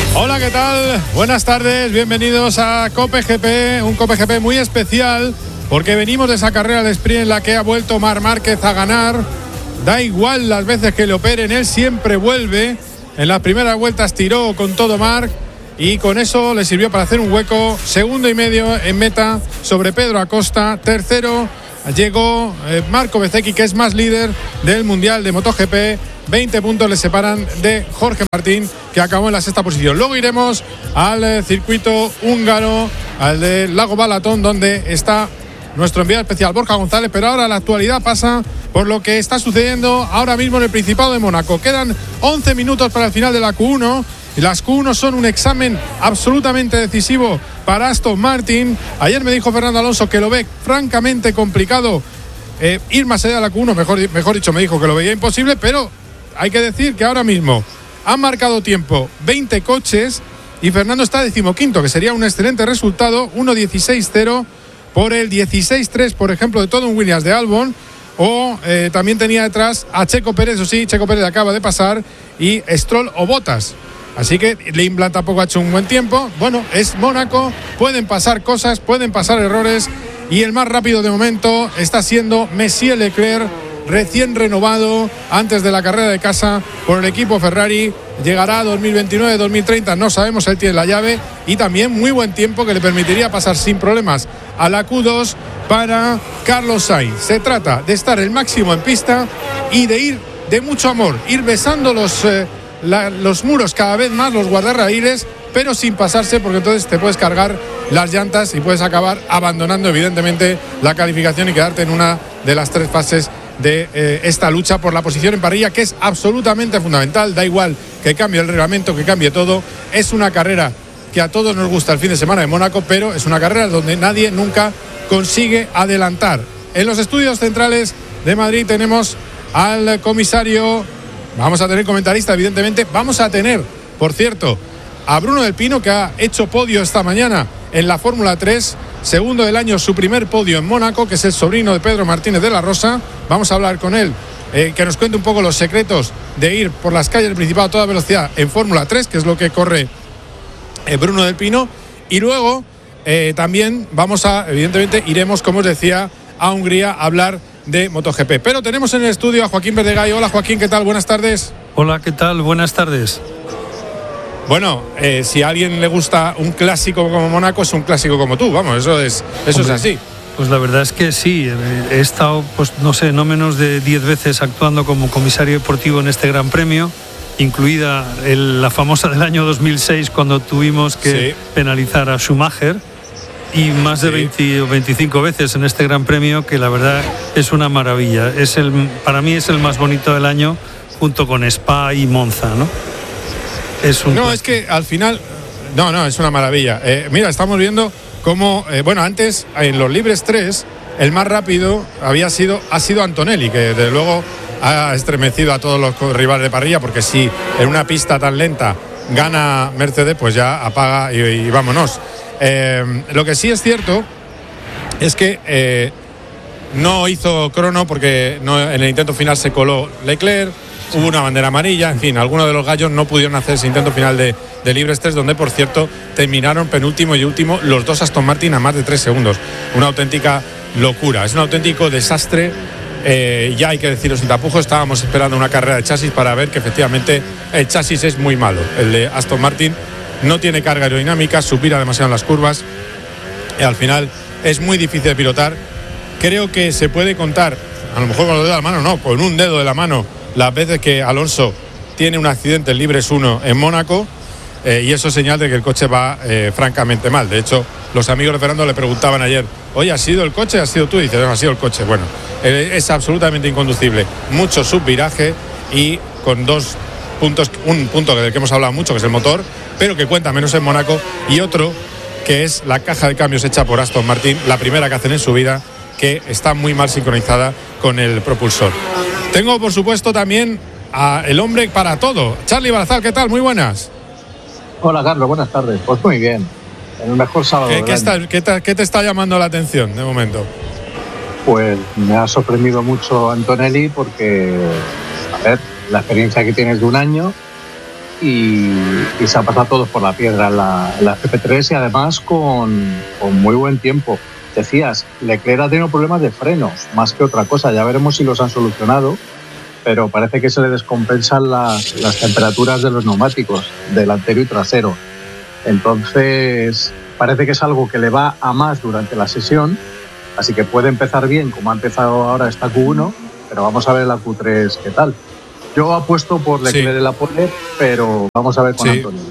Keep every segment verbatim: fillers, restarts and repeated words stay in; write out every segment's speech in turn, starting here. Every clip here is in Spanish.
Hola, ¿qué tal? Buenas tardes, bienvenidos a Cope G P, un Cope G P muy especial porque venimos de esa carrera de sprint en la que ha vuelto Marc Márquez a ganar. Da igual las veces que le operen, él siempre vuelve. En las primeras vueltas tiró con todo Marc y con eso le sirvió para hacer un hueco. Segundo y medio en meta sobre Pedro Acosta. Tercero llegó eh, Marco Bezzecchi, que es más líder del Mundial de MotoGP. veinte puntos le separan de Jorge Martín, que acabó en la sexta posición. Luego iremos al eh, circuito húngaro, al de Lago Balaton, donde está nuestro enviado especial Borja González. Pero ahora la actualidad pasa por lo que está sucediendo ahora mismo en el Principado de Mónaco. Quedan once minutos para el final de la Q uno. Y las Q uno son un examen absolutamente decisivo para Aston Martin. Ayer me dijo Fernando Alonso que lo ve francamente complicado eh, ir más allá de la Q uno. Mejor, mejor dicho, me dijo que lo veía imposible, pero hay que decir que ahora mismo han marcado tiempo veinte coches y Fernando está decimoquinto, que sería un excelente resultado. uno dieciséis cero por el dieciséis tres, por ejemplo, de Todd Williams de Albon. O eh, también tenía detrás a Checo Pérez, eso sí, Checo Pérez acaba de pasar, y Stroll o Bottas. Así que Limblad tampoco ha hecho un buen tiempo. Bueno, es Mónaco, pueden pasar cosas, pueden pasar errores, y el más rápido de momento está siendo Messier Leclerc, recién renovado antes de la carrera de casa por el equipo Ferrari. Llegará a dos mil veintinueve dos mil treinta, no sabemos, él tiene la llave, y también muy buen tiempo que le permitiría pasar sin problemas a la Q dos para Carlos Sainz. Se trata de estar el máximo en pista y de ir de mucho amor, ir besando los, eh, la, los muros cada vez más, los guardarraíles, pero sin pasarse, porque entonces te puedes cargar las llantas y puedes acabar abandonando evidentemente la calificación y quedarte en una de las tres fases de eh, esta lucha por la posición en parrilla, que es absolutamente fundamental. Da igual que cambie el reglamento, que cambie todo. Es una carrera que a todos nos gusta el fin de semana de Mónaco, pero es una carrera donde nadie nunca consigue adelantar. En los estudios centrales de Madrid tenemos al comisario, vamos a tener comentarista evidentemente, vamos a tener, por cierto, a Bruno del Pino, que ha hecho podio esta mañana en la Fórmula tres, segundo del año, su primer podio en Mónaco, que es el sobrino de Pedro Martínez de la Rosa. Vamos a hablar con él, eh, que nos cuente un poco los secretos de ir por las calles del Principado a toda velocidad en Fórmula tres, que es lo que corre eh, Bruno del Pino. Y luego eh, también vamos a, evidentemente, iremos, como os decía, a Hungría a hablar de MotoGP. Pero tenemos en el estudio a Joaquín Verdegayo. Hola, Joaquín, ¿qué tal? Buenas tardes. Hola, ¿qué tal? Buenas tardes. Bueno, eh, si a alguien le gusta un clásico como Mónaco, es un clásico como tú, vamos, eso es eso Hombre, es así. Pues la verdad es que sí, he estado, pues no sé, no menos de diez veces actuando como comisario deportivo en este Gran Premio, incluida el, la famosa del año dos mil seis, cuando tuvimos que sí. penalizar a Schumacher, y más de sí. veinte o veinticinco veces en este Gran Premio, que la verdad es una maravilla. Es el, para mí es el más bonito del año, junto con Spa y Monza, ¿no? Es un... No, es que al final, no, no, es una maravilla. Eh, mira, estamos viendo cómo, eh, bueno, antes en los libres tres, el más rápido había sido, ha sido Antonelli, que desde luego ha estremecido a todos los rivales de parrilla, porque si en una pista tan lenta gana Mercedes, pues ya apaga y, y vámonos. Eh, lo que sí es cierto es que eh, no hizo crono, porque no, en el intento final se coló Leclerc. Hubo una bandera amarilla, en fin, algunos de los gallos no pudieron hacer ese intento final de, de libres tres, donde por cierto terminaron penúltimo y último los dos Aston Martin a más de tres segundos. Una auténtica locura, es un auténtico desastre. Eh, ya hay que decirlo sin tapujos, estábamos esperando una carrera de chasis para ver que efectivamente el chasis es muy malo. El de Aston Martin no tiene carga aerodinámica, supira demasiado en las curvas y al final es muy difícil de pilotar. Creo que se puede contar, a lo mejor con los dedos de la mano, no, con un dedo de la mano, las veces que Alonso tiene un accidente en libres uno en Mónaco, eh, y eso es señal de que el coche va eh, francamente mal. De hecho, los amigos de Fernando le preguntaban ayer, oye, ¿has sido el coche? ¿Has sido tú? Y dice, no, ha sido el coche. Bueno, eh, es absolutamente inconducible, mucho subviraje y con dos puntos, un punto del que hemos hablado mucho, que es el motor, pero que cuenta menos en Mónaco, y otro que es la caja de cambios hecha por Aston Martin, la primera que hacen en su vida, que está muy mal sincronizada con el propulsor. Tengo, por supuesto, también a el hombre para todo, Charlie Barazal. ¿Qué tal? Muy buenas. Hola, Carlos, buenas tardes. Pues muy bien, en el mejor sábado ¿Qué, del ¿qué, año. está, qué, te, ¿Qué te está llamando la atención de momento? Pues me ha sorprendido mucho Antonelli, porque, a ver, la experiencia que tienes de un año, y, y se ha pasado todos por la piedra en la, en la G P tres y además con, con muy buen tiempo. Decías, Leclerc ha tenido problemas de frenos, más que otra cosa. Ya veremos si los han solucionado, pero parece que se le descompensan las, las temperaturas de los neumáticos, delantero y trasero. Entonces, parece que es algo que le va a más durante la sesión, así que puede empezar bien, como ha empezado ahora esta Q uno, pero vamos a ver la Q tres qué tal. Yo apuesto por Leclerc sí. en la pole, pero vamos a ver con sí. Antonelli.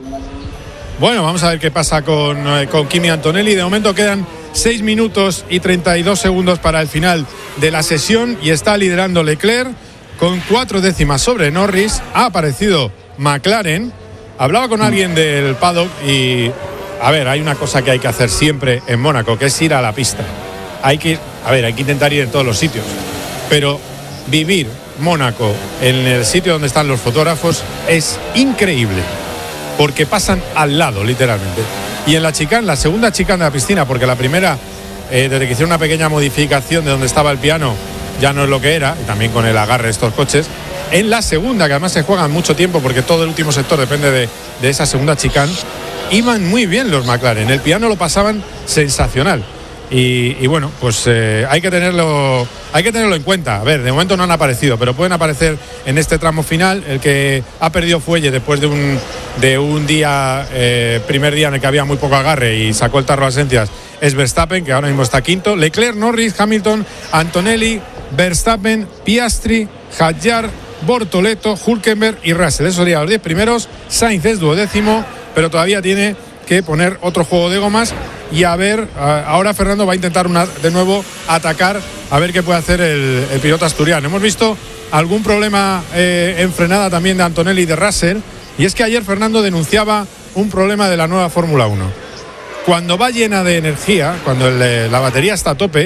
Bueno, vamos a ver qué pasa con, eh, con Kimi Antonelli. De momento quedan seis minutos y treinta y dos segundos para el final de la sesión y está liderando Leclerc con cuatro décimas sobre Norris. Ha aparecido McLaren. Hablaba con alguien del paddock y, a ver, hay una cosa que hay que hacer siempre en Mónaco, que es ir a la pista. Hay que, a ver, hay que intentar ir en todos los sitios, pero vivir Mónaco en el sitio donde están los fotógrafos es increíble, porque pasan al lado, literalmente. Y en la chicane, la segunda chicane de la piscina, porque la primera, eh, desde que hicieron una pequeña modificación de donde estaba el piano, ya no es lo que era, y también con el agarre de estos coches. En la segunda, que además se juegan mucho tiempo, porque todo el último sector depende de, de esa segunda chicane, iban muy bien los McLaren. El piano lo pasaban sensacional. Y, y bueno, pues eh, hay que tenerlo hay que tenerlo en cuenta. A ver, de momento no han aparecido, pero pueden aparecer en este tramo final. El que ha perdido fuelle después de un de un día, eh, primer día en el que había muy poco agarre y sacó el tarro de esencias, es Verstappen, que ahora mismo está quinto. Leclerc, Norris, Hamilton, Antonelli, Verstappen, Piastri, Hadjar, Bortoleto, Hülkenberg y Russell. Esos serían los diez primeros. Sainz es duodécimo, pero todavía tiene que poner otro juego de gomas. Y a ver, ahora Fernando va a intentar una, de nuevo atacar, a ver qué puede hacer el, el piloto asturiano. Hemos visto algún problema eh, en frenada también de Antonelli y de Russell. Y es que ayer Fernando denunciaba un problema de la nueva Fórmula uno. Cuando va llena de energía, cuando el, la batería está a tope,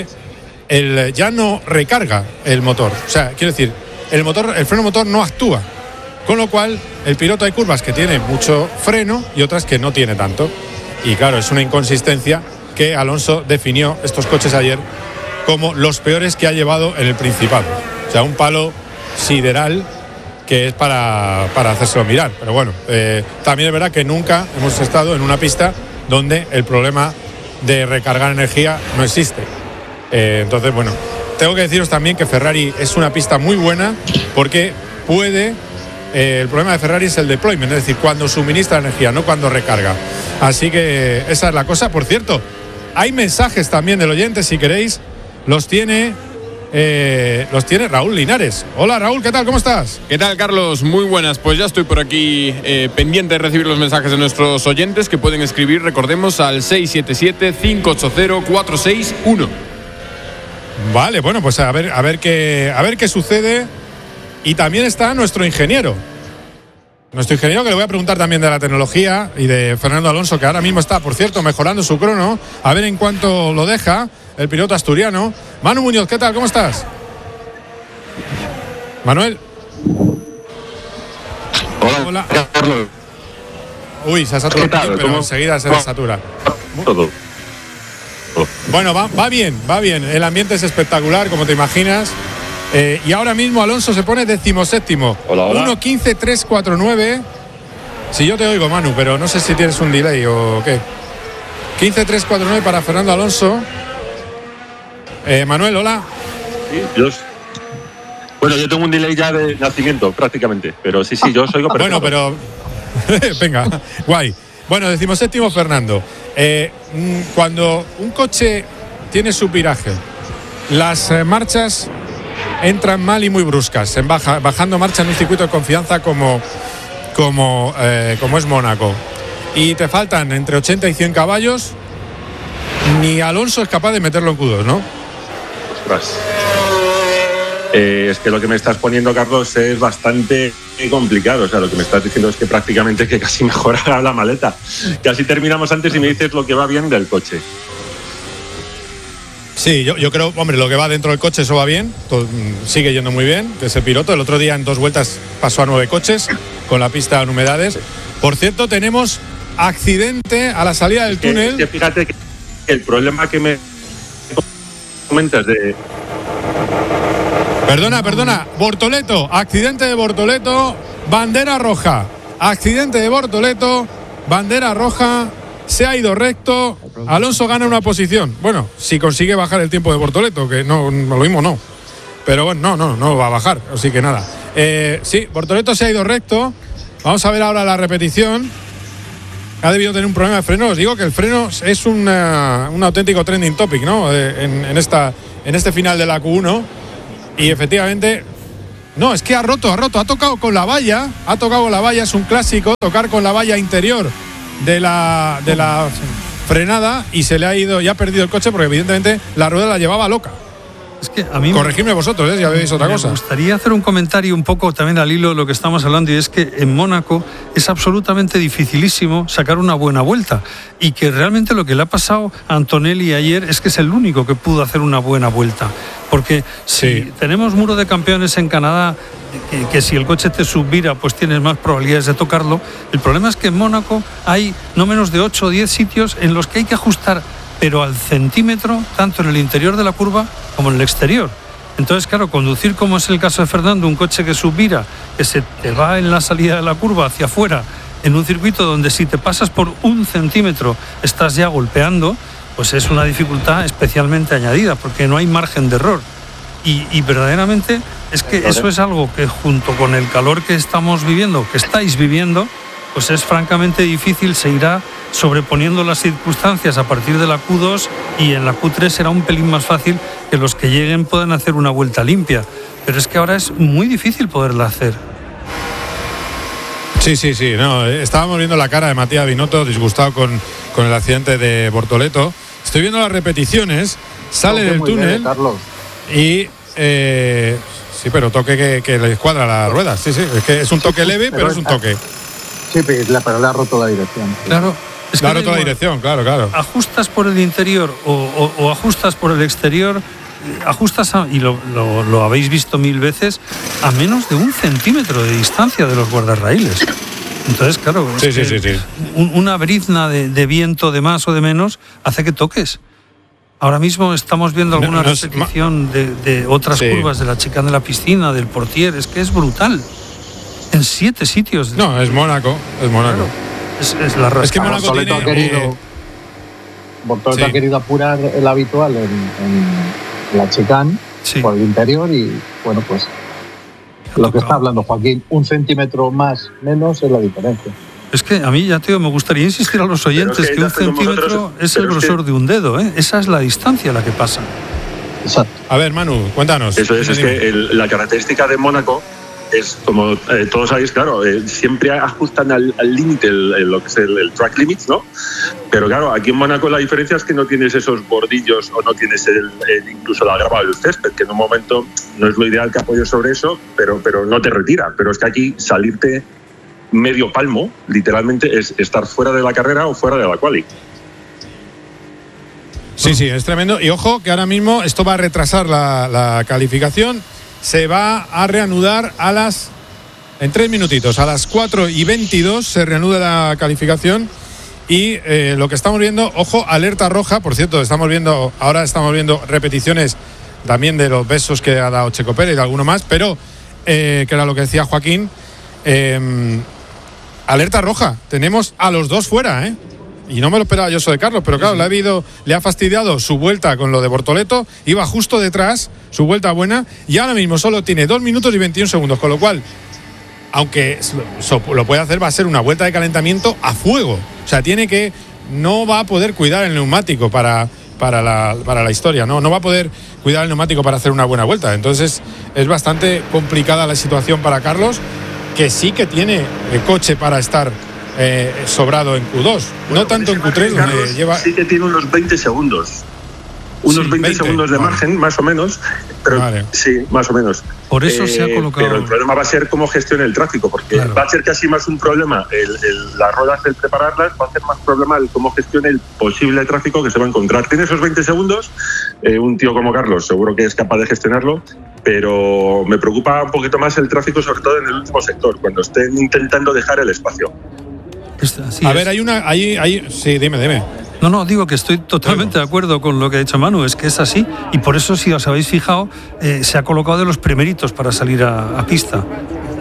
el, ya no recarga el motor. O sea, quiero decir, el motor, el freno motor no actúa. Con lo cual, el piloto hay curvas que tiene mucho freno y otras que no tiene tanto. Y claro, es una inconsistencia que Alonso definió estos coches ayer como los peores que ha llevado en el Principado. O sea, un palo sideral que es para, para hacérselo mirar. Pero bueno, eh, también es verdad que nunca hemos estado en una pista donde el problema de recargar energía no existe. Eh, entonces, bueno, tengo que deciros también que Ferrari es una pista muy buena porque puede... Eh, el problema de Ferrari es el deployment, es decir, cuando suministra energía, no cuando recarga. Así que esa es la cosa. Por cierto, hay mensajes también del oyente, si queréis, los tiene eh, los tiene Raúl Linares. Hola Raúl, ¿qué tal? ¿Cómo estás? ¿Qué tal, Carlos? Muy buenas. Pues ya estoy por aquí eh, pendiente de recibir los mensajes de nuestros oyentes, que pueden escribir, recordemos, al seis siete siete, cinco ocho cero, cuatro seis uno. Vale, bueno, pues a ver, a ver qué, a ver qué sucede. Y también está nuestro ingeniero. Nuestro ingeniero, que le voy a preguntar también de la tecnología, y de Fernando Alonso, que ahora mismo está, por cierto, mejorando su crono. A ver en cuánto lo deja el piloto asturiano. Manu Muñoz, ¿qué tal? ¿Cómo estás? Manuel. Hola. Hola. Carlos. Uy, se ha saturado, pero ¿Cómo? enseguida se desatura. Todo. Bueno, va, va bien, va bien. El ambiente es espectacular, como te imaginas. Eh, y ahora mismo Alonso se pone decimoséptimo. Hola, hola. uno quince tres cuarenta y nueve. Si yo te oigo, Manu, pero no sé si tienes un delay o qué. quince tres cuarenta y nueve para Fernando Alonso. Eh, Manuel, hola. Sí, yo, bueno, yo tengo un delay ya de nacimiento, prácticamente. Pero sí, sí, yo os oigo perfecto. Bueno, pero... Venga, guay. Bueno, decimoséptimo Fernando. Eh, cuando un coche tiene su viraje, las eh, marchas... entran mal y muy bruscas, en baja, bajando marcha en un circuito de confianza como, como, eh, como es Mónaco. Y te faltan entre ochenta y cien caballos, ni Alonso es capaz de meterlo en Q dos, ¿no? Ostras. Eh, es que lo que me estás poniendo, Carlos, es bastante complicado. O sea, lo que me estás diciendo es que prácticamente que casi mejora la maleta. Casi terminamos antes y me dices lo que va bien del coche. Sí, yo, yo creo, hombre, lo que va dentro del coche, eso va bien, todo, sigue yendo muy bien, que es el piloto. El otro día en dos vueltas pasó a nueve coches con la pista en humedades. Por cierto, tenemos accidente a la salida del es que, túnel. Es que fíjate que el problema que me comentas de... Perdona, perdona, Bortoleto, accidente de Bortoleto, bandera roja. Accidente de Bortoleto, bandera roja, se ha ido recto. Alonso gana una posición. Bueno, si consigue bajar el tiempo de Bortoleto, que no, lo mismo no. Pero bueno, no, no, no va a bajar, así que nada. Eh, sí, Bortoleto se ha ido recto. Vamos a ver ahora la repetición. Ha debido tener un problema de freno. Os digo que el freno es una, un auténtico trending topic, ¿no? En, en, esta, en este final de la Q uno. Y efectivamente, no, es que ha roto, ha roto, ha tocado con la valla, ha tocado con la valla, es un clásico, tocar con la valla interior de la, de la frenada y se le ha ido, y ha perdido el coche porque evidentemente la rueda la llevaba loca. Es que a mí corregidme vosotros, ¿eh? Si habéis otra cosa. Me gustaría hacer un comentario un poco también al hilo de lo que estamos hablando, y es que en Mónaco es absolutamente dificilísimo sacar una buena vuelta, y que realmente lo que le ha pasado a Antonelli ayer es que es el único que pudo hacer una buena vuelta, porque si sí. tenemos muro de campeones en Canadá, que, que si el coche te subvira pues tienes más probabilidades de tocarlo, el problema es que en Mónaco hay no menos de ocho o diez sitios en los que hay que ajustar pero al centímetro, tanto en el interior de la curva como en el exterior. Entonces, claro, conducir, como es el caso de Fernando, un coche que subvira, que se te va en la salida de la curva hacia afuera, en un circuito donde si te pasas por un centímetro estás ya golpeando, pues es una dificultad especialmente añadida, porque no hay margen de error. Y, y verdaderamente es que eso es algo que, junto con el calor que estamos viviendo, que estáis viviendo, pues es francamente difícil. Se irá sobreponiendo las circunstancias a partir de la Q dos, y en la Q tres será un pelín más fácil que los que lleguen puedan hacer una vuelta limpia. Pero es que ahora es muy difícil poderla hacer. Sí, sí, sí. No, estábamos viendo la cara de Matías Binotto disgustado con, con el accidente de Bortoleto. Estoy viendo las repeticiones, sale del túnel bien, y... Eh, sí, pero toque que, que le escuadra la rueda. Sí, sí, es que es un toque leve, pero, pero es un toque. Sí, pero le ha roto la dirección. Sí. Claro. Es le ha roto la dirección, claro, claro. Ajustas por el interior o, o, o ajustas por el exterior, ajustas, a, y lo, lo, lo habéis visto mil veces, a menos de un centímetro de distancia de los guardarraíles. Entonces, claro, sí, sí, sí, sí. Un, una brizna de, de viento de más o de menos hace que toques. Ahora mismo estamos viendo alguna no, no repetición de, de otras sí. curvas, de la chicane de la piscina, del Portier. Es que es brutal. En siete sitios. No, es Mónaco, es Mónaco. Claro. Es, es la es que Mónaco tiene... Ha querido, eh, Bortoleto sí. ha querido apurar el habitual en, en la chicane sí. por el interior, y bueno, pues lo que está hablando Joaquín, un centímetro más, menos es la diferencia. Es que a mí, ya tío, me gustaría insistir a los oyentes es que, que un centímetro vosotros, es el grosor es que... de un dedo, ¿eh? Esa es la distancia a la que pasa. Exacto. A ver, Manu, cuéntanos. Eso es, es que el, la característica de Mónaco es, como eh, todos sabéis, claro, eh, siempre ajustan al límite lo que es el, el track limits, ¿no? Pero claro, aquí en Mónaco la diferencia es que no tienes esos bordillos, o no tienes el, el, incluso la grava del césped, que en un momento no es lo ideal que apoyes sobre eso, pero, pero no te retira. Pero es que aquí salirte medio palmo, literalmente, es estar fuera de la carrera o fuera de la quali. Sí, sí, es tremendo. Y ojo, que ahora mismo esto va a retrasar la, la calificación. Se va a reanudar a las... En tres minutitos, a las cuatro y veintidós se reanuda la calificación. Y eh, lo que estamos viendo, ojo, alerta roja. Por cierto, estamos viendo, ahora estamos viendo repeticiones también de los besos que ha dado Checo Pérez y de alguno más, pero eh, que era lo que decía Joaquín. Eh, alerta roja, tenemos a los dos fuera, ¿eh? Y no me lo esperaba yo eso de Carlos, pero claro, sí, sí. Le ha habido, le ha fastidiado su vuelta con lo de Bortoleto, iba justo detrás, su vuelta buena, y ahora mismo solo tiene dos minutos y veintiún segundos, con lo cual, aunque lo puede hacer, va a ser una vuelta de calentamiento a fuego. O sea, tiene que, no va a poder cuidar el neumático para, para, la, para la historia, ¿no? No va a poder cuidar el neumático para hacer una buena vuelta. Entonces, es bastante complicada la situación para Carlos, que sí que tiene el coche para estar eh, sobrado en Q dos, bueno, no tanto en Q tres, donde Carlos lleva... Sí que tiene unos veinte segundos. Unos sí, veinte, veinte segundos de vale. margen, más o menos. Pero vale. Sí, más o menos. Por eso eh, se ha colocado... Pero el problema va a ser cómo gestione el tráfico, porque claro. va a ser casi más un problema el, el, las ruedas, el prepararlas, va a ser más problema el cómo gestione el posible tráfico que se va a encontrar. Tiene esos veinte segundos, eh, un tío como Carlos seguro que es capaz de gestionarlo, pero me preocupa un poquito más el tráfico, sobre todo en el último sector, cuando estén intentando dejar el espacio. Así a es. ver, hay una... Hay, hay, sí, dime, dime. No, no, digo que estoy totalmente de acuerdo con lo que ha dicho Manu, es que es así, y por eso, si os habéis fijado, eh, se ha colocado de los primeritos para salir a, a pista.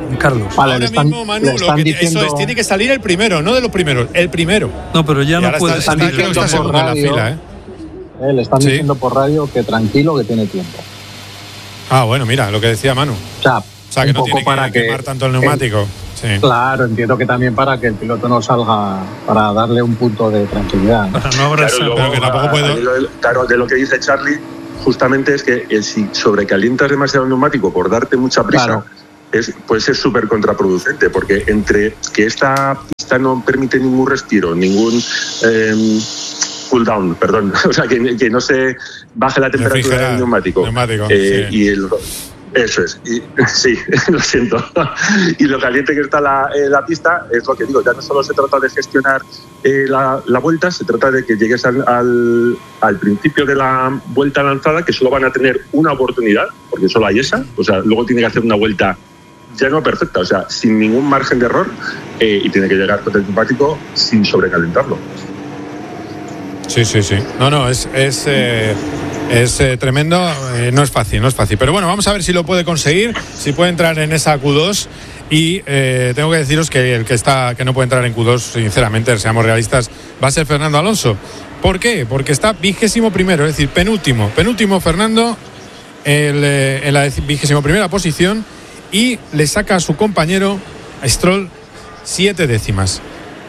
Carlos. Vale, Ahora le están, mismo, Manu, le lo están que, diciendo, eso es, tiene que salir el primero, no de los primeros, el primero. No, pero ya Y no ahora puede está, salir. está, creo que está por segundo en la radio. fila, ¿eh? eh, le están Sí. diciendo por radio que tranquilo, que tiene tiempo. Ah, bueno, mira, lo que decía Manu. O sea, O sea, que un no poco tiene para que que quemar tanto el neumático. Sí. Claro, entiendo que también para que el piloto no salga, para darle un punto de tranquilidad, ¿no? Para no abrazar. Claro, Pero que tampoco puedo- a- a- claro, de lo que dice Charlie, justamente es que eh, si sobrecalientas demasiado el neumático por darte mucha prisa, Claro. es, puede ser súper contraproducente, porque entre que esta pista no permite ningún respiro, ningún eh, cool down, perdón, o sea, que, que no se baje la temperatura Refrigerar, del neumático, neumático, eh, sí. y el eso es, y, sí, lo siento. Y lo caliente que está la, eh, la pista es lo que digo, ya no solo se trata de gestionar eh, la, la vuelta, se trata de que llegues al, al, al principio de la vuelta lanzada, que solo van a tener una oportunidad, porque solo hay esa, o sea, luego tiene que hacer una vuelta ya no perfecta, o sea, sin ningún margen de error, eh, y tiene que llegar con el neumático sin sobrecalentarlo. Sí, sí, sí. No, no, es, es, eh, es eh, tremendo. Eh, no es fácil, no es fácil. Pero bueno, vamos a ver si lo puede conseguir, si puede entrar en esa Q dos. Y eh, tengo que deciros que el que está que no puede entrar en Q dos, sinceramente, seamos realistas, va a ser Fernando Alonso. ¿Por qué? Porque está vigésimo primero, es decir, penúltimo. Penúltimo Fernando el, eh, en la vigésimo primera posición y le saca a su compañero a Stroll siete décimas.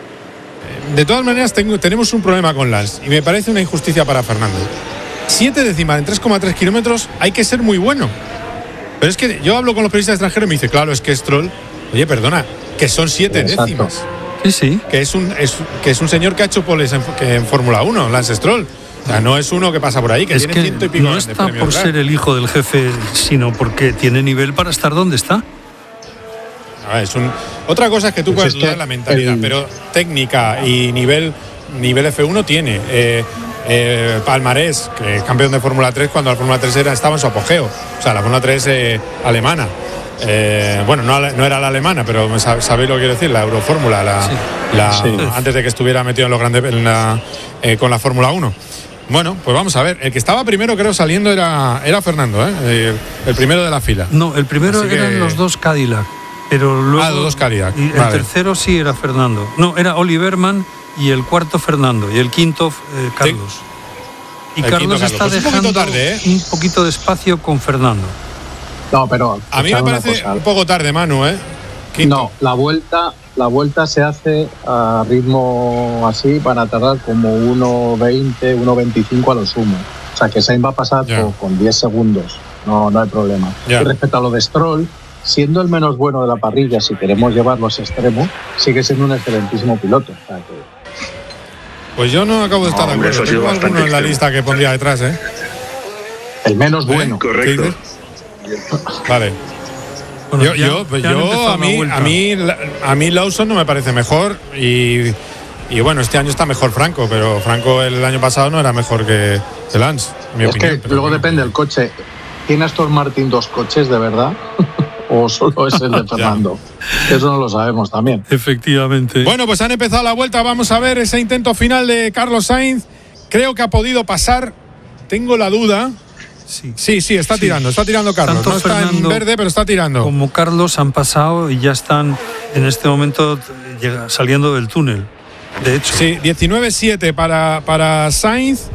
De todas maneras, tengo, tenemos un problema con Lance y me parece una injusticia para Fernando. Siete décimas en tres coma tres kilómetros, hay que ser muy bueno. Pero es que yo hablo con los periodistas extranjeros y me dice, claro, es que Stroll, oye, perdona, que son siete Exacto. décimas. Sí, sí. Que es un es, que es un señor que ha hecho poles en, que en Fórmula uno, Lance Stroll. O sea, no es uno que pasa por ahí, que Es tiene que ciento y pico no grandes está premios por de ser edad. el hijo del jefe, sino porque tiene nivel para estar donde está. A ver, es un, otra cosa es que tú Pues puedes es dudar que la mentalidad, el- pero técnica y nivel nivel F uno tiene. Eh, eh, Palmarés, que es campeón de Fórmula tres cuando la Fórmula tres era, estaba en su apogeo. O sea, la Fórmula tres eh, alemana. Eh, bueno, no, no era la alemana, pero sab- sabéis lo que quiero decir, la Eurofórmula, la, Sí. la- Sí. antes de que estuviera metido en los grandes en la, eh, con la Fórmula uno. Bueno, pues vamos a ver. El que estaba primero, creo, saliendo era, era Fernando, ¿eh? el, el primero de la fila. No, el primero Así que- eran los dos Cadillac, pero luego Ah, los dos Cadillac, y el vale. tercero sí era Fernando. No, era Oliverman y el cuarto Fernando y el quinto eh, Carlos. Y El Carlos quinto Carlos. está Pues un poquito dejando tarde, ¿eh? un poquito de espacio con Fernando. No, pero A mí me escuchad una parece cosa. un poco tarde, Manu, ¿eh? Quinto. No, la vuelta, la vuelta se hace a ritmo así, van a tardar como uno veinte, uno veinticinco a lo sumo. O sea que Sainz va a pasar Ya. con, con diez segundos. No, no hay problema. Ya. Y respecto a lo de Stroll, siendo el menos bueno de la parrilla, si queremos llevar los extremos, sigue siendo un excelentísimo piloto. O sea que Pues yo no acabo de estar No, de hombre, acuerdo. eso ha sido Tengo bastante alguno en la extremo. lista que pondría detrás, ¿eh? el menos ¿Eh? bueno. ¿Qué Correcto. dices? Vale. Bueno, Yo, ya- yo, pues ya han yo empezado a la mí, vuelta. a mí, la- a mí Lawson no me parece mejor y, y bueno, este año está mejor Franco, pero Franco el año pasado no era mejor que, que Lance, en mi Es opinión. que pero luego bueno. depende del coche. ¿Tiene Aston Martin dos coches de verdad? ¿O solo es el de Fernando? Eso no lo sabemos también. Efectivamente. Bueno, pues han empezado la vuelta. Vamos a ver ese intento final de Carlos Sainz. Creo que ha podido pasar. Tengo la duda. sí. Sí, sí, está Sí. tirando, está tirando Carlos. Tanto No está en Fernando verde, pero está tirando. Como Carlos han pasado y ya están en este momento llega- saliendo del túnel. De hecho, Sí, diecinueve siete para, para Sainz,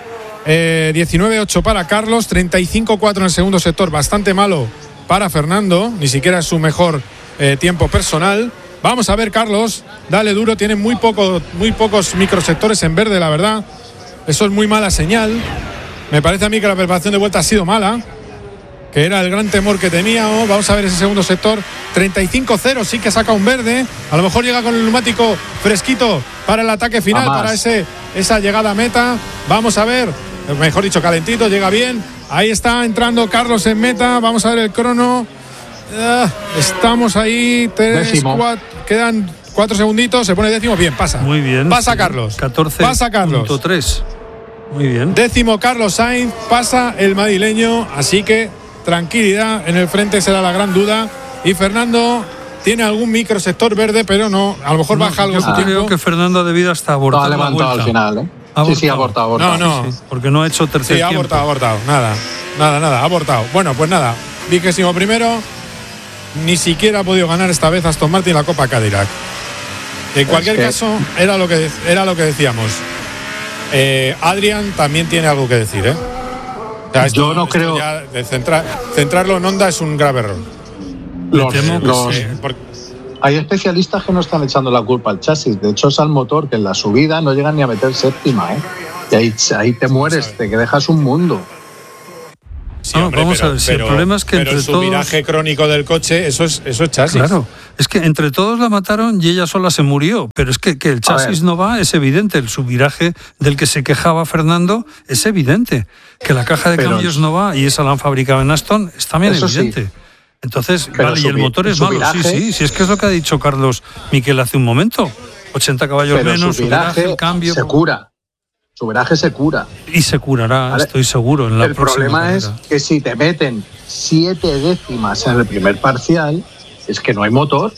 eh, diecinueve ocho para Carlos, treinta y cinco cuatro en el segundo sector, bastante malo para Fernando, ni siquiera es su mejor eh, tiempo personal. Vamos a ver, Carlos, dale duro, tiene muy, poco, muy pocos microsectores en verde, la verdad. Eso es muy mala señal. Me parece a mí que la preparación de vuelta ha sido mala, que era el gran temor que teníamos. Vamos a ver ese segundo sector. treinta y cinco cero, sí que saca un verde. A lo mejor llega con el neumático fresquito para el ataque final, A más. para ese, esa llegada a meta. Vamos a ver, mejor dicho, calentito, llega bien. Ahí está entrando Carlos en meta. Vamos a ver el crono. Ah, estamos ahí, tres, Décimo. cuatro, quedan cuatro segunditos. Se pone décimo, bien, pasa. muy bien. Pasa sí. Carlos. catorce Pasa Carlos. punto tres. Muy bien. Décimo Carlos Sainz, pasa el madrileño, así que tranquilidad, en el frente será la gran duda. Y Fernando tiene algún microsector verde, pero no, a lo mejor No, baja algo yo su creo tiempo. que Fernando ha debido hasta Lo abortar ha la levantado vuelta. al final, ¿eh? Ha Sí, sí, ha abortado. abortado, abortado. No, no. Sí, porque no ha hecho tercer Sí, ha tiempo. abortado, ha abortado, nada, nada, nada, ha abortado. Bueno, pues nada, vigésimo primero ni siquiera ha podido ganar esta vez Aston Martin la Copa Cadillac. En cualquier que... caso, era lo que, era lo que decíamos. Eh, Adrian también tiene algo que decir, ¿eh? O sea, esto, Yo no esto creo. Ya de centrar, centrarlo en Honda es un grave error. Los, temo que los, Sí, porque, hay especialistas que no están echando la culpa al chasis. De hecho, es al motor que en la subida no llegan ni a meter séptima, ¿eh? Y ahí, ahí te mueres, te dejas un mundo. sí, No, hombre, vamos pero, a ver, si pero, el problema es que pero entre el todos... subviraje crónico del coche, eso es, eso es chasis. Claro, es que entre todos la mataron y ella sola se murió, pero es que, que el chasis no va, es evidente, el subviraje del que se quejaba Fernando es evidente, que la caja de Pero cambios es- no va y esa la han fabricado en Aston es también Eso sí. evidente. Entonces, Pero vale, y el subi- motor es malo, sí, subviraje- sí, sí, es que es lo que ha dicho Carlos Miquel hace un momento, ochenta caballos Pero menos, su subviraje, viraje el cambio, se cura. Su viraje se cura. y se curará, Vale. estoy seguro, en la El próxima problema es carrera. que si te meten siete décimas en el primer parcial, es que no hay motor.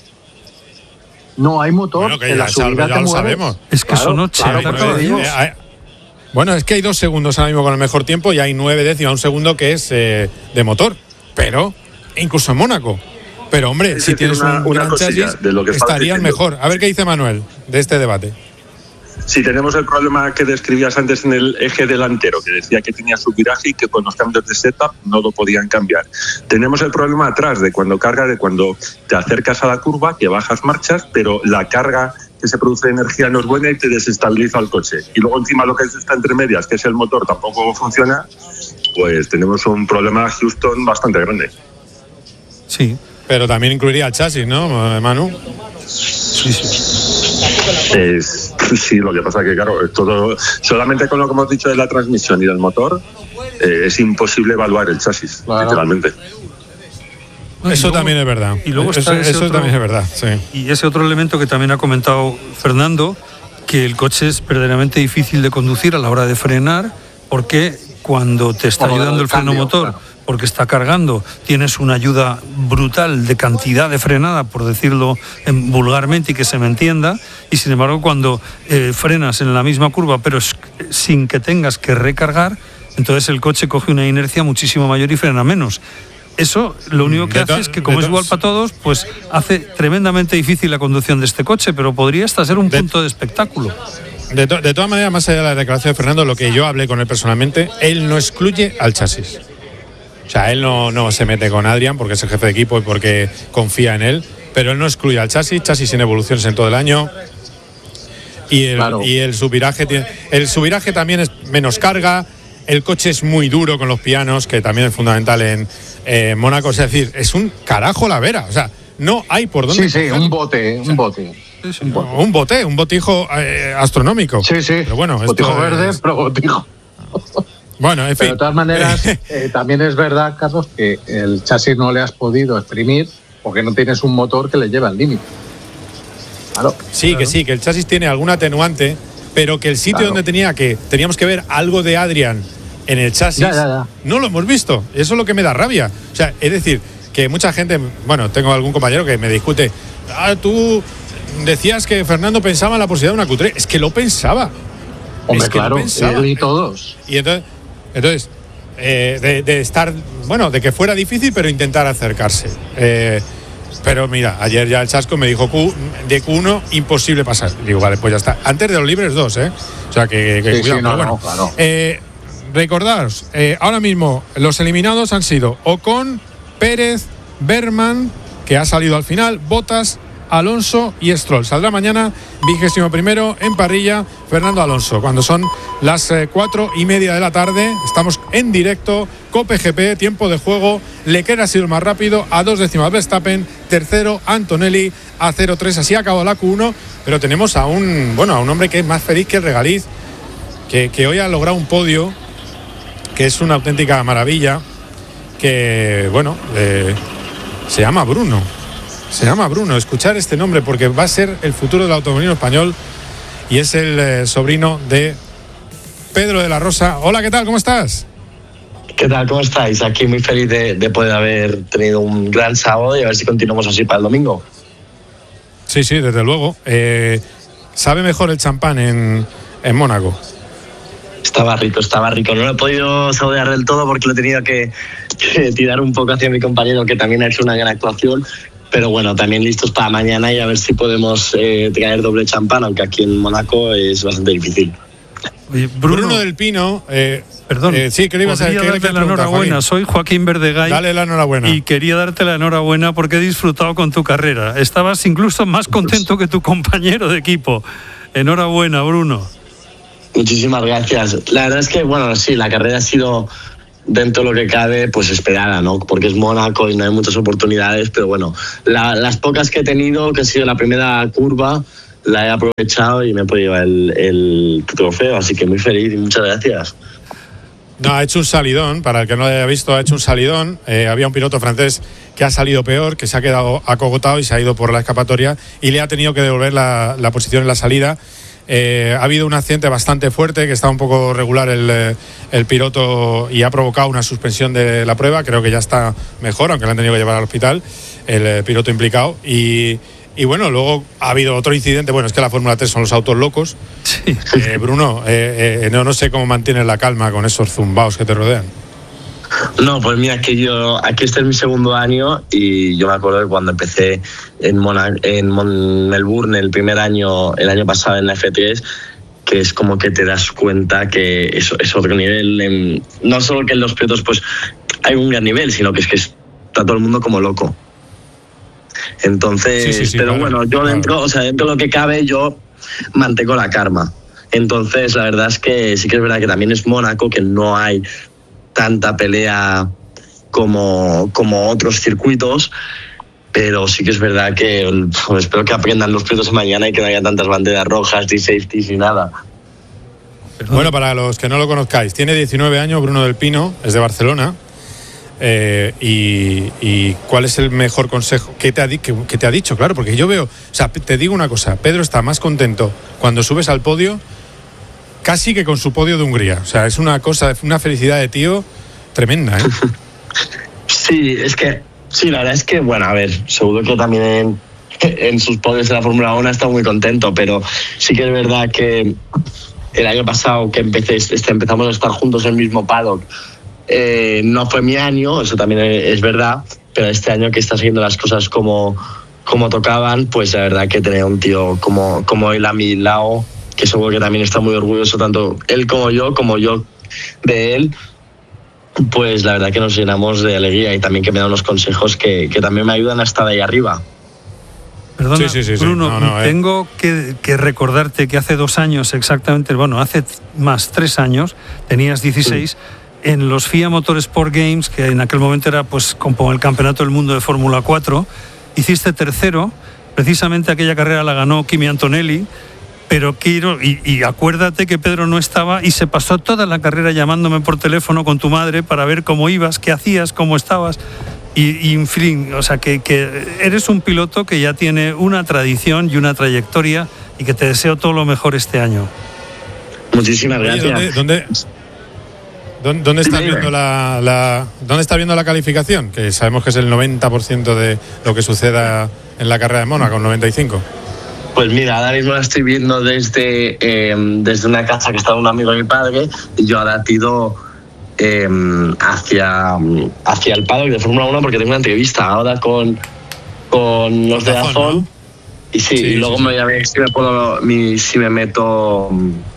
No hay motor. Bueno, que en ya, la sab- subida ya te lo mueres. sabemos. Es que Claro, son claro, ochenta por eso caballos. digo. Eh, eh, bueno, es que hay dos segundos ahora mismo con el mejor tiempo y hay nueve décimas, un segundo que es eh, de motor. Pero, incluso en Mónaco. Pero, hombre, Es si decir, tienes una- un una gran cosilla chasis, de lo que estabas estarían diciendo. mejor. A ver qué dice Manuel de este debate. Si tenemos el problema que describías antes en el eje delantero, que decía que tenía su viraje y que con los cambios de setup no lo podían cambiar. Tenemos el problema atrás de cuando carga, de cuando te acercas a la curva, que bajas marchas, pero la carga que se produce de energía no es buena y te desestabiliza el coche. Y luego encima lo que está entre medias, que es el motor, tampoco funciona, pues tenemos un problema Houston bastante grande. Sí, Pero también incluiría el chasis, ¿no, Manu? sí, sí. Es, sí, lo que pasa es que, claro, todo, solamente con lo que hemos dicho de la transmisión y del motor, eh, es imposible evaluar el chasis, Claro. literalmente. No, y Eso luego- también es verdad. y luego eso está ese eso otro- también es verdad, sí. Y ese otro elemento que también ha comentado Fernando, que el coche es verdaderamente difícil de conducir a la hora de frenar, porque cuando te está Por lo ayudando del el freno cambio, motor, claro. porque está cargando, tienes una ayuda brutal de cantidad de frenada, por decirlo en- vulgarmente y que se me entienda, y sin embargo cuando eh, frenas en la misma curva, pero es- sin que tengas que recargar, entonces el coche coge una inercia muchísimo mayor y frena menos. Eso lo único que De hace to- es que, de como es to- igual para todos, pues hace tremendamente difícil la conducción de este coche, pero podría hasta ser un De- punto de espectáculo. De, to- de todas maneras, más allá de la declaración de Fernando, lo que yo hablé con él personalmente, él no excluye al chasis. O sea, él no, no se mete con Adrian porque es el jefe de equipo y porque confía en él, pero él no excluye al chasis, chasis sin evoluciones en todo el año. Y el, Claro. y el subviraje tiene, el subviraje también es menos carga, el coche es muy duro con los pianos, que también es fundamental en eh, Mónaco, es decir, es un carajo la vera, o sea, no hay por dónde Sí, sí, cogerlo. un bote, un bote. Un bote, un botijo eh, astronómico. Sí, sí. Pero bueno, esto botijo es- verde, pero botijo. Bueno, en fin. Pero de todas maneras, eh, también es verdad, Carlos, que el chasis no le has podido exprimir porque no tienes un motor que le lleve al límite. Claro. Sí, que sí, que el chasis tiene algún atenuante, pero que el sitio Claro. donde tenía que teníamos que ver algo de Adrian en el chasis, Ya, ya, ya. no lo hemos visto. Eso es lo que me da rabia. O sea, es decir, que mucha gente, bueno, tengo algún compañero que me discute, ah, tú decías que Fernando pensaba en la posibilidad de una Q tres. Es que lo pensaba. Hombre, Es que lo claro, pensaba. él y todos. Y entonces, entonces eh, de, de estar, bueno, de que fuera difícil, pero intentar acercarse. Eh, pero mira, ayer ya el Chasco me dijo Q, de Q uno imposible pasar. Digo, vale, pues ya está. Antes de los libres dos, ¿eh? O sea, que, que Sí, cuidado. sí, no, pero bueno. no, claro. Eh, recordaos, eh, ahora mismo los eliminados han sido Ocon, Pérez, Berman, que ha salido al final, Bottas, Alonso y Stroll. Saldrá mañana vigésimo primero en parrilla Fernando Alonso. Cuando son las eh, cuatro y media de la tarde, estamos en directo, Cope G P, tiempo de juego. Leclerc ha sido el más rápido, a dos décimas Verstappen, tercero Antonelli, a cero tres. Así ha acabado la Q uno, pero tenemos a un, bueno, a un hombre que es más feliz que el regaliz, que, que hoy ha logrado un podio, que es una auténtica maravilla, que, bueno, eh, se llama Bruno. Se llama Bruno, escuchar este nombre porque va a ser el futuro del automovilismo español y es el eh, sobrino de Pedro de la Rosa. Hola, ¿qué tal? ¿Cómo estás? ¿Qué tal? ¿Cómo estáis? Aquí muy feliz de, de poder haber tenido un gran sábado y a ver si continuamos así para el domingo. Sí, sí, desde luego. Eh, ¿Sabe mejor el champán en, en Mónaco? Estaba rico, estaba rico. No lo he podido saborear del todo porque lo he tenido que, que tirar un poco hacia mi compañero, que también ha hecho una gran actuación. Pero bueno, también listos para mañana y a ver si podemos eh, traer doble champán, aunque aquí en Mónaco es bastante difícil. Oye, Bruno, Bruno del Pino, eh, perdón, eh, sí, que le ibas a podría que darte la enhorabuena. Joaquín. Soy Joaquín Verdegay. Dale la enhorabuena. Y quería darte la enhorabuena porque he disfrutado con tu carrera. Estabas incluso más contento que tu compañero de equipo. Enhorabuena, Bruno. Muchísimas gracias. La verdad es que, bueno, sí, la carrera ha sido, dentro de lo que cabe, pues esperada, ¿no? Porque es Mónaco y no hay muchas oportunidades, pero bueno, la, las pocas que he tenido, que ha sido la primera curva, la he aprovechado y me he podido llevar el, el trofeo, así que muy feliz y muchas gracias. No, ha hecho un salidón, para el que no lo haya visto, ha hecho un salidón. Eh, había un piloto francés que ha salido peor, que se ha quedado acogotado y se ha ido por la escapatoria y le ha tenido que devolver la, la posición en la salida. Eh, ha habido un accidente bastante fuerte, que está un poco regular el, el piloto y ha provocado una suspensión de la prueba. Creo que ya está mejor, aunque le han tenido que llevar al hospital el eh, piloto implicado. Y, y bueno, luego ha habido otro incidente. Bueno, es que la Fórmula tres son los autos locos. Sí. Eh, Bruno, eh, eh, no, no sé cómo mantienes la calma con esos zumbaos que te rodean. No, pues mira, que yo, aquí este es mi segundo año y yo me acuerdo de cuando empecé en, Mona, en Mon Melbourne el primer año, el año pasado en la F tres, que es como que te das cuenta que eso es otro nivel. En, no solo que en los pilotos pues hay un gran nivel, sino que es que está todo el mundo como loco. Entonces, sí, sí, sí, pero claro, bueno, yo dentro, claro. o sea, dentro de lo que cabe, yo mantengo la calma. Entonces, la verdad es que sí que es verdad que también es Mónaco, que no hay tanta pelea como, como otros circuitos, pero sí que es verdad que pues, espero que aprendan los pilotos mañana y que no haya tantas banderas rojas, ni safeties ni nada. Bueno, para los que no lo conozcáis, tiene diecinueve años, Bruno del Pino, es de Barcelona. Eh, y, y ¿cuál es el mejor consejo que te, ha, que, que te ha dicho? Claro, porque yo veo, o sea, te digo una cosa, Pedro está más contento cuando subes al podio casi que con su podio de Hungría. O sea, es una cosa, una felicidad de tío tremenda, ¿eh? Sí, es que, sí, la verdad es que, bueno, a ver, seguro que también en, en sus podios de la Fórmula uno está muy contento, pero sí que es verdad que el año pasado que empecé, este, empezamos a estar juntos en el mismo paddock, eh, no fue mi año, eso también es verdad, pero este año que está haciendo las cosas como, como tocaban, pues la verdad que tener un tío como, como él a mi lado, que seguro que también está muy orgulloso, tanto él como yo, como yo de él, pues la verdad que nos llenamos de alegría y también que me da unos consejos que, que también me ayudan a estar ahí arriba. Perdona, sí, sí, sí, sí. Bruno, no, no, eh. tengo que, que recordarte que hace dos años exactamente, bueno, hace más, tres años, tenías dieciséis, sí. En los F I A Motorsport Games, que en aquel momento era pues como el Campeonato del Mundo de Fórmula cuatro, hiciste tercero, precisamente aquella carrera la ganó Kimi Antonelli. Pero quiero, y, y acuérdate que Pedro no estaba y se pasó toda la carrera llamándome por teléfono con tu madre para ver cómo ibas, qué hacías, cómo estabas. Y, y en fin, o sea, que, que eres un piloto que ya tiene una tradición y una trayectoria y que te deseo todo lo mejor este año. Muchísimas gracias. Oye, ¿dónde, dónde, dónde, estás viendo la, la, ¿Dónde está viendo la calificación? Que sabemos que es el noventa por ciento de lo que suceda en la carrera de Mónaco, el noventa y cinco por ciento. Pues mira, ahora mismo la estoy viendo desde, eh, desde una casa que está un amigo de mi padre y yo ahora tiro eh, hacia, hacia el paddock de Fórmula uno porque tengo una entrevista ahora con, con los de Dazón, ¿no? Y sí, sí, y luego sí, me voy a ver si me, puedo, mi, si me meto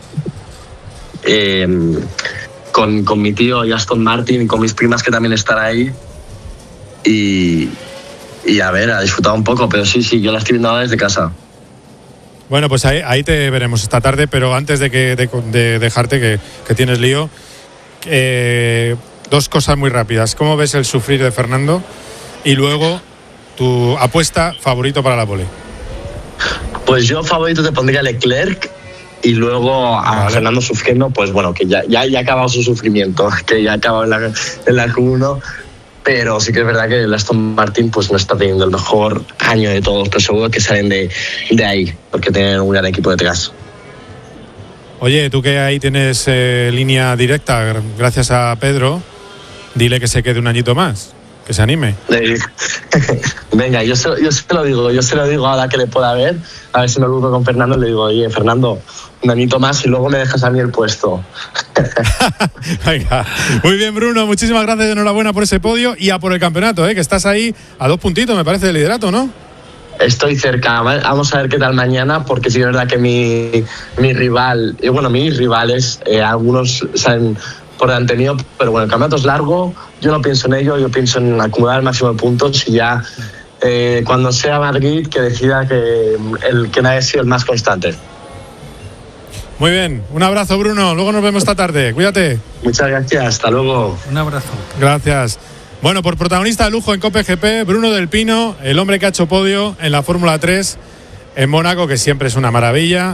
eh, con, con mi tío y Aston Martin y con mis primas que también están ahí y, y a ver, a disfrutar un poco, pero sí, sí, yo la estoy viendo ahora desde casa. Bueno, pues ahí, ahí te veremos esta tarde, pero antes de, que, de, de dejarte, que, que tienes lío, eh, dos cosas muy rápidas. ¿Cómo ves el sufrir de Fernando? Y luego, tu apuesta favorito para la pole. Pues yo favorito te pondría a Leclerc y luego a vale. Fernando sufriendo, pues bueno, que ya, ya, ya ha acabado su sufrimiento, que ya ha acabado en la, en la Q uno. Pero sí que es verdad que el Aston Martin pues no está teniendo el mejor año de todos, pero seguro que salen de, de ahí, porque tienen un gran equipo detrás. Oye, tú que ahí tienes eh, línea directa, gracias a Pedro, dile que se quede un añito más. que se anime. Venga, yo se, yo se lo digo, yo se lo digo ahora que le pueda ver, a ver si me lo con Fernando, le digo, oye, Fernando, un añito más y luego me dejas a mí el puesto. Venga, muy bien, Bruno, muchísimas gracias, enhorabuena por ese podio y a por el campeonato, ¿eh? Que estás ahí a dos puntitos, me parece, del liderato, ¿no? Estoy cerca, vamos a ver qué tal mañana, porque sí es verdad que mi, mi rival, y bueno, mis rivales, eh, algunos salen por delante mío, pero bueno, el campeonato es largo, yo no pienso en ello, yo pienso en acumular el máximo de puntos y ya eh, cuando sea Madrid que decida que el que nadie ha sido el más constante. Muy bien, un abrazo, Bruno, luego nos vemos esta tarde, cuídate. Muchas gracias, hasta luego. Un abrazo. Gracias. Bueno, por protagonista de lujo en Cope G P, Bruno del Pino, el hombre que ha hecho podio en la Fórmula tres en Mónaco, que siempre es una maravilla.